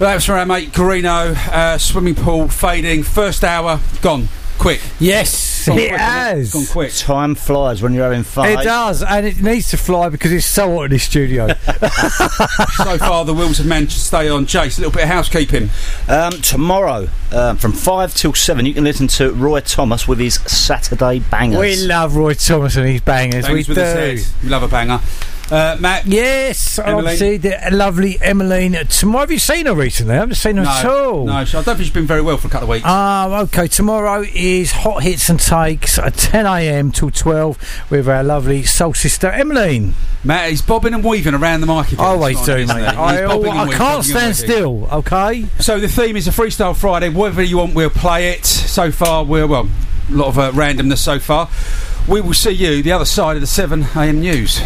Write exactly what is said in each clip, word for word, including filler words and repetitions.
Well, that was from our mate Garino. Uh, swimming pool fading. First hour gone. Quick. Yes, Gone it quick, has. It's gone quick. Time flies when you're having fun. It does, and it needs to fly because it's so hot in this studio. So far, the wheels of man should stay on. Jace, a little bit of housekeeping. Um, tomorrow, um, from five till seven, you can listen to Roy Thomas with his Saturday bangers. We love Roy Thomas and his bangers. Bangers we with do. his head. We love a banger. Uh, Matt? Yes, Emmeline? obviously, the lovely Emmeline. Tomorrow, have you seen her recently? I haven't seen her No, at all. no, I don't think she's been very well for a couple of weeks. Ah, okay. Tomorrow is Hot Hits and Takes at ten a m till twelve with our lovely soul sister Emmeline. Matt, he's bobbing and weaving around the mic again. I always this do, morning, mate. isn't he? I, He's bobbing and I weaving, can't bobbing stand and weaving. still, okay? So the theme is a Freestyle Friday. Whatever you want, we'll play it. So far, we're, well, a lot of uh, randomness so far. We will see you the other side of the seven a m news.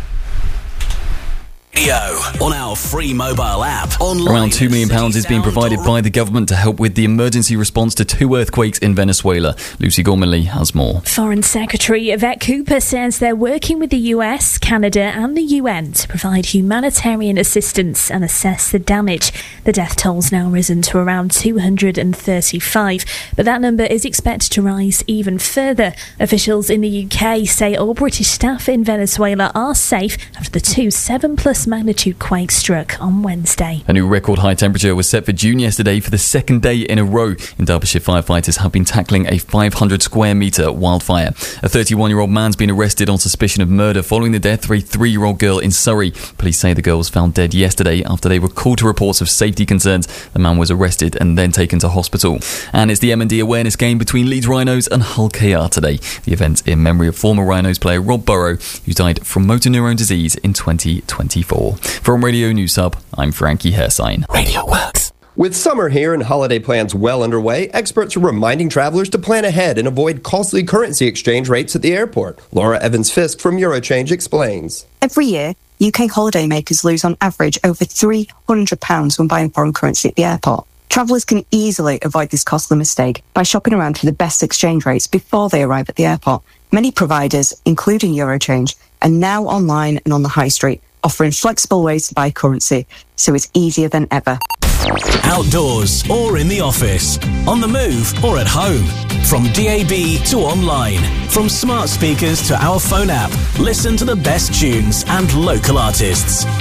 On our free mobile app. Online Around two million pounds is being provided by the government to help with the emergency response to two earthquakes in Venezuela. Lucy Gormley has more. Foreign Secretary Yvette Cooper says they're working with the U S, Canada and the U N to provide humanitarian assistance and assess the damage. The death toll's now risen to around two hundred thirty-five, but that number is expected to rise even further. Officials in the U K say all British staff in Venezuela are safe after the two seven plus magnitude quakes struck on Wednesday. A new record high temperature was set for June yesterday for the second day in a row. In Derbyshire, firefighters have been tackling a five hundred square metre wildfire. A thirty-one-year-old man's been arrested on suspicion of murder following the death of a three-year-old girl in Surrey. Police say the girl was found dead yesterday after they were called to reports of safety concerns. The man was arrested and then taken to hospital. And it's the M and D awareness game between Leeds Rhinos and Hull K R today. The event's in memory of former Rhinos player Rob Burrow, who died from motor neurone disease in twenty twenty-four. From Radio News Hub, I'm Frankie Hersign. Radio Works. With summer here and holiday plans well underway, experts are reminding travelers to plan ahead and avoid costly currency exchange rates at the airport. Laura Evans-Fisk from Eurochange explains. Every year, U K holidaymakers lose on average over three hundred pounds when buying foreign currency at the airport. Travellers can easily avoid this costly mistake by shopping around for the best exchange rates before they arrive at the airport. Many providers, including Eurochange, are now online and on the high street, offering flexible ways to buy currency, so it's easier than ever. Outdoors or in the office, on the move or at home. From D A B to online, from smart speakers to our phone app, listen to the best tunes and local artists.